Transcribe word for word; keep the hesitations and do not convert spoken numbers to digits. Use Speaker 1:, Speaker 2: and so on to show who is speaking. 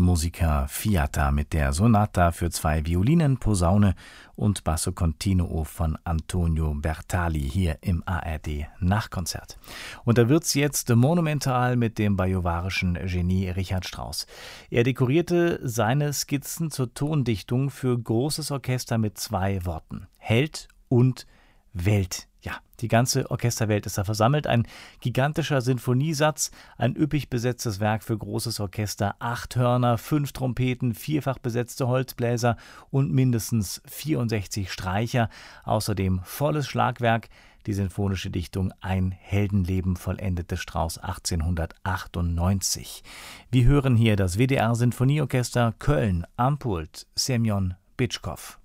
Speaker 1: Musica Fiata mit der Sonata für zwei Violinen, Posaune und Basso Continuo von Antonio Bertali hier im A R D Nachkonzert. Und da wird's jetzt monumental mit dem bajuwarischen Genie Richard Strauss. Er dekorierte seine Skizzen zur Tondichtung für großes Orchester mit zwei Worten: Held und Welt. Ja, die ganze Orchesterwelt ist da versammelt. Ein gigantischer Sinfoniesatz, ein üppig besetztes Werk für großes Orchester, acht Hörner, fünf Trompeten, vierfach besetzte Holzbläser und mindestens vierundsechzig Streicher. Außerdem volles Schlagwerk, die sinfonische Dichtung Ein Heldenleben vollendete Strauss achtzehnhundertachtundneunzig. Wir hören hier das W D R Sinfonieorchester Köln am Pult Semjon Bitschkow.